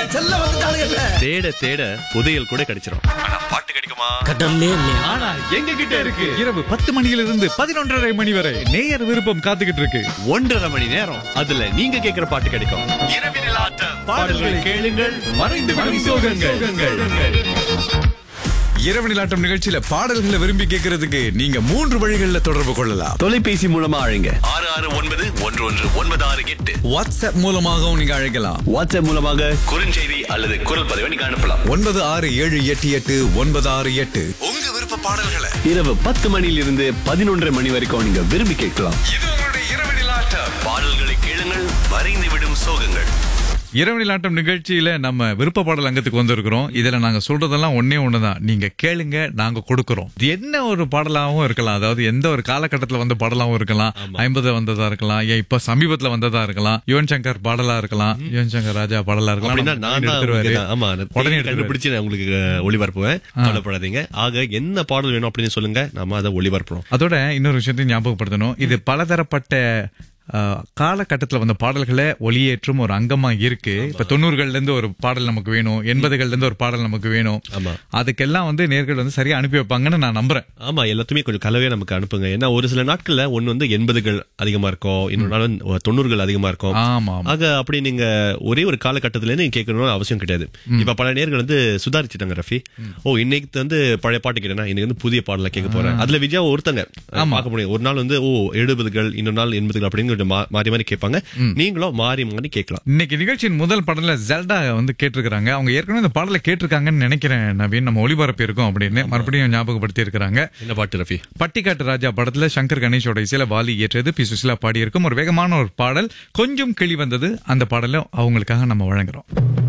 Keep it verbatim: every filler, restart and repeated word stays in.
செல்ல வந்துட்டானுங்கல்ல. தேட தேட புதையல் கூட கிடைச்சிரும். ஆனா பாட்டு கிடைக்குமா? கடல்லே இல்லையா? ஆனா எங்க கிட்ட இருக்கு. இரவு பத்து மணியிலிருந்து பதினொன்றரை மணி வரை நேயர் விருப்பம் காத்துக்கிட்டு இருக்கு. ஒன்றரை மணி நேரம் அதுல நீங்க கேக்குற பாட்டு கிடைக்கும். இரவினில் ஆட்டம் பாடல்களை கேளுங்கள், மறைந்து விடும் சோகங்கள். இரவு நிலாட்டம் நிகழ்ச்சியில பாடல்களை விரும்பி கேட்கறதுக்கு நீங்க மூன்று வழிகள்ல தொடர்பு கொள்ளலாம். தொலைபேசி மூலமா அழைங்க ஆறு ஆறு ஒன்பது ஒன்று ஒன்று ஒன்பது ஆறு எட்டு. வாட்ஸ்அப் மூலமாகவும் நீங்க அழைக்கலாம். வாட்ஸ்அப் மூலமாக குறுஞ்செய்தி அல்லது குரல் பதிவை நீங்க அனுப்பலாம். ஒன்பது ஆறு ஏழு எட்டு எட்டு ஒன்பது ஆறு எட்டு. உங்க விருப்ப பாடல்களை இரவு பத்து மணியிலிருந்து பதினொன்றரை மணி வரைக்கும் நீங்க விரும்பி கேட்கலாம். இது உங்களுடைய இரவு நிலாட்டம். பாடல்களை கேளுங்கள், மறைந்து விடும் சோகங்கள். இரவு நிலாட்டம் நிகழ்ச்சியில நம்ம விருப்ப பாடல் அங்கத்துக்கு வந்திருக்கிறோம். இதுல நாங்க சொல்றதெல்லாம் ஒன்னே ஒண்ணுதான், நீங்க கேளுங்க, நாங்க கொடுக்கறோம். இது என்ன ஒரு பாடலாவும் இருக்கலாம், அதாவது எந்த ஒரு காலகட்டத்துல வந்த பாடலாவும் இருக்கலாம். ஐம்பது வந்ததா இருக்கலாம், ஏன் இப்ப சமீபத்துல வந்ததா இருக்கலாம், யுவன் சங்கர் பாடலா இருக்கலாம், யுவன் சங்கர் ராஜா பாடலா இருக்கலாம். உடனே கண்டுபிடிச்சு நான் உங்களுக்கு ஒளிபரப்புவேன், கவலைப்படாதீங்க. ஆக என்ன பாடல் வேணும் அப்படின்னு சொல்லுங்க, நம்ம அதை ஒளிபரப்புறோம். அதோட இன்னொரு விஷயத்தையும் ஞாபகப்படுத்தணும், இது பலதரப்பட்ட காலகட்டத்துல வந்த பாடல்களை ஒளியேற்றும் ஒரு அங்கமா இருக்கு. இப்ப தொண்ணூறுகள்ல இருந்து ஒரு பாடல் நமக்கு வேணும், எண்பதுகள்ல இருந்து ஒரு பாடல் நமக்கு வேணும். அதுக்கெல்லாம் வந்து நேர்கள் வந்து சரியா அனுப்பி வைப்பாங்கன்னு நான் நம்புறேன். ஆமா, எல்லாத்துமே கொஞ்சம் கலவையா நமக்கு அனுப்புங்க. ஏன்னா ஒரு சில நாட்கள்ல ஒன்னு வந்து எண்பதுகள் அதிகமா இருக்கும், இன்னொரு நாள் தொண்ணூறுகள் அதிகமா இருக்கும். ஆமா, ஆக அப்படி நீங்க ஒரே ஒரு காலகட்டத்துல இருந்து நீங்க கேட்கணும்னு அவசியம் கிடையாது. இப்ப பல நேர்கள் வந்து சுதாரிச்சுட்டாங்க ரஃபி. ஓ, இன்னைக்கு வந்து பழைய பாட்டு கேட்டேன்னா இன்னைக்கு வந்து புதிய பாடல கேட்க போறேன். அதுல விஜயா ஒருத்தங்க பார்க்க முடியும். ஒரு நாள் வந்து ஓ எழுபதுகள், இன்னொரு நாள் எண்பதுகள் அப்படின்னு மாறி மாறி கேட்பாங்க. நீங்களும் மாறி மாறி கேட்கலாம். இன்னைக்கு நிகழ்ச்சியின் முதல் பாடல ஜெல்டா வந்து கேட்டிருக்காங்க. அவங்க ஏற்கனவே இந்த பாடலை கேட்டிருக்காங்கன்னு நினைக்கிறேன் நவீன், நம்ம ஒளிபரப்பு இருக்கோம் அப்படின்னு மறுபடியும் ஞாபகப்படுத்தி இருக்காங்க. என்ன பாட்டு ரஃபி? பட்டிக்காட்டு ராஜா படத்துல சங்கர் கணேஷோட இசையில வாலி ஏற்றது, பி சுசிலா பாடி இருக்கும் ஒரு வேகமான ஒரு பாடல். கொஞ்சம் கிளி வந்தது. அந்த பாடலை அவங்களுக்காக நம்ம வழங்குறோம்.